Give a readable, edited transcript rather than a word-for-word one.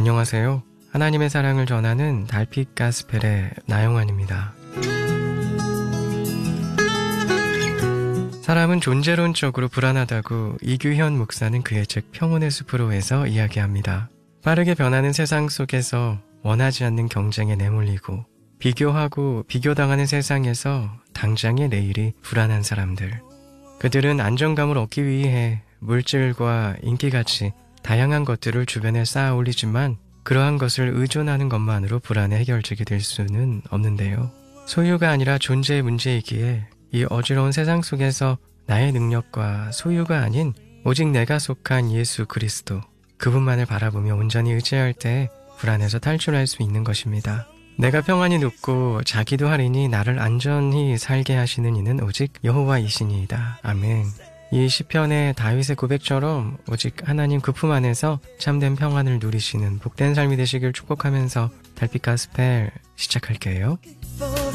안녕하세요. 하나님의 사랑을 전하는 달빛 가스펠의 나영환입니다. 사람은 존재론적으로 불안하다고 이규현 목사는 그의 책 평온의 숲으로에서 이야기합니다. 빠르게 변하는 세상 속에서 원하지 않는 경쟁에 내몰리고 비교하고 비교당하는 세상에서 당장의 내일이 불안한 사람들. 그들은 안정감을 얻기 위해 물질과 인기같이 다양한 것들을 주변에 쌓아 올리지만 그러한 것을 의존하는 것만으로 불안의 해결책이 될 수는 없는데요. 소유가 아니라 존재의 문제이기에 이 어지러운 세상 속에서 나의 능력과 소유가 아닌 오직 내가 속한 예수 그리스도, 그분만을 바라보며 온전히 의지할 때 불안에서 탈출할 수 있는 것입니다. 내가 평안히 눕고 자기도 하리니 나를 안전히 살게 하시는 이는 오직 여호와이시니이다. 아멘. 이 시편의 다윗의 고백처럼 오직 하나님 그 품 안에서 참된 평안을 누리시는 복된 삶이 되시길 축복하면서 달빛 가스펠 시작할게요.